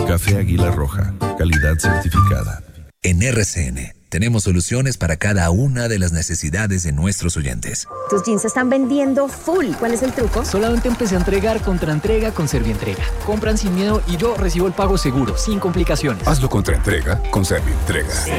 Café Águila Roja, calidad certificada. En RCN tenemos soluciones para cada una de las necesidades de nuestros oyentes. Tus jeans se están vendiendo full. ¿Cuál es el truco? Solamente empecé a entregar contraentrega con Servientrega. Compran sin miedo y yo recibo el pago seguro, sin complicaciones. Hazlo contra entrega con Servientrega.